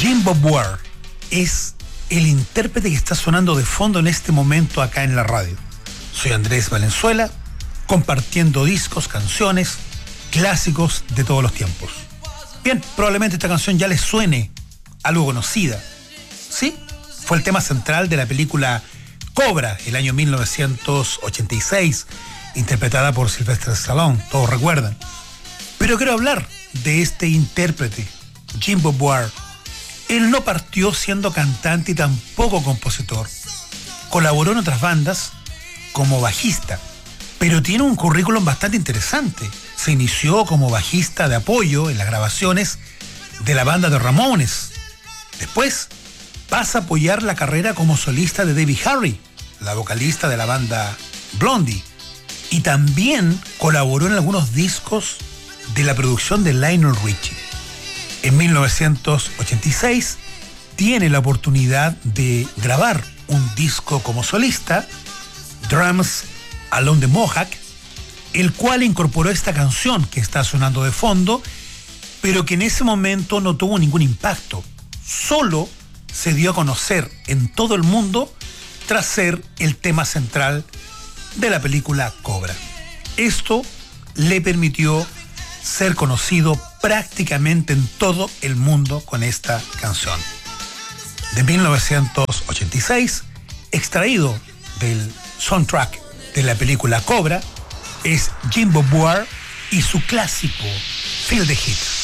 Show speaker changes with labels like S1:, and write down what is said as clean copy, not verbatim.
S1: Jimbo Boar es el intérprete que está sonando de fondo en este momento acá en la radio. Soy Andrés Valenzuela, compartiendo discos, canciones, clásicos de todos los tiempos. Bien, probablemente esta canción ya les suene algo conocida. ¿Sí? Fue el tema central de la película Cobra, el año 1986, interpretada por Sylvester Stallone, todos recuerdan. Pero quiero hablar de este intérprete, Jimbo Boar. Él no partió siendo cantante y tampoco compositor. Colaboró en otras bandas como bajista, pero tiene un currículum bastante interesante. Se inició como bajista de apoyo en las grabaciones de la banda de Ramones. Después pasa a apoyar la carrera como solista de Debbie Harry, la vocalista de la banda Blondie, y también colaboró en algunos discos de la producción de Lionel Richie. En 1986 tiene la oportunidad de grabar un disco como solista, Drums Along the Mohawk, el cual incorporó esta canción que está sonando de fondo, pero que en ese momento no tuvo ningún impacto. Solo se dio a conocer en todo el mundo tras ser el tema central de la película Cobra. Esto le permitió ser conocido prácticamente en todo el mundo con esta canción. De 1986, extraído del soundtrack de la película Cobra, es Jimbo Boar y su clásico Feel the Heat.